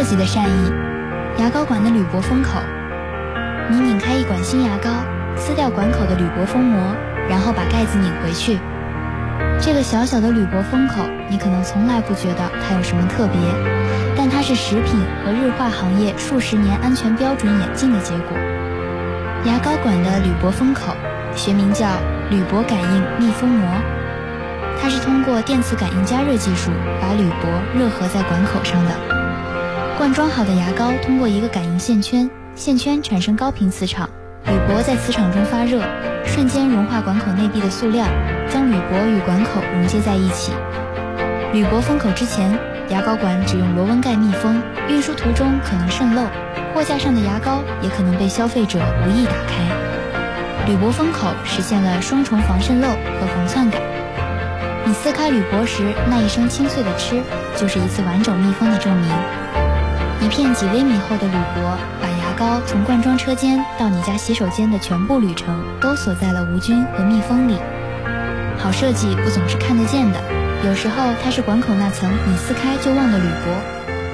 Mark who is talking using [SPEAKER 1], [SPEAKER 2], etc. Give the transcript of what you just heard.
[SPEAKER 1] 计的善意。牙膏管的铝箔封口，你拧开一管新牙膏，撕掉管口的铝箔封膜，然后把盖子拧回去。这个小小的铝箔封口，你可能从来不觉得它有什么特别，但它是食品和日化行业数十年安全标准演进的结果。牙膏管的铝箔封口，学名叫铝箔感应密封膜，它是通过电磁感应加热技术把铝箔热合在管口上的。灌装好的牙膏通过一个感应线圈，线圈产生高频磁场，铝箔在磁场中发热，瞬间融化管口内壁的塑料，将铝箔与管口融接在一起。铝箔封口之前，牙膏管只用螺纹盖密封，运输途中可能渗漏，货架上的牙膏也可能被消费者无意打开。铝箔封口实现了双重防渗漏和防窜感。你撕开铝箔时那一声清脆的吃，就是一次完整密封的证明。一片几微米厚的铝箔，把牙膏从灌装车间到你家洗手间的全部旅程都锁在了无菌和密封里。好设计不总是看得见的，有时候它是管口那层你撕开就忘的铝箔，